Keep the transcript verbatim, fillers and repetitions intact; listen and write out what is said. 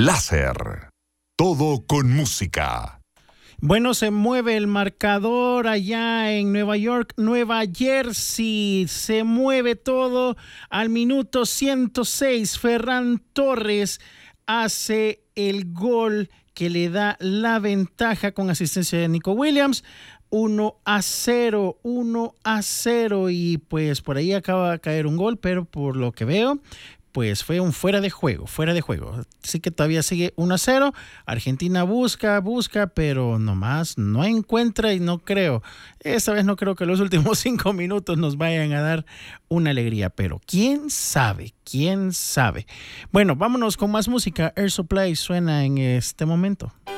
Láser. Todo con música. Bueno, se mueve el marcador allá en Nueva York, Nueva Jersey. Se mueve todo al minuto ciento seis. Ferran Torres hace el gol que le da la ventaja con asistencia de Nico Williams. uno a cero, uno a cero. Y pues por ahí acaba de caer un gol, pero por lo que veo, pues fue un fuera de juego, fuera de juego. Así que todavía sigue uno a cero. Argentina busca, busca, pero nomás no encuentra y no creo. Esta vez no creo que los últimos cinco minutos nos vayan a dar una alegría, pero quién sabe, quién sabe. Bueno, vámonos con más música. Air Supply suena en este momento.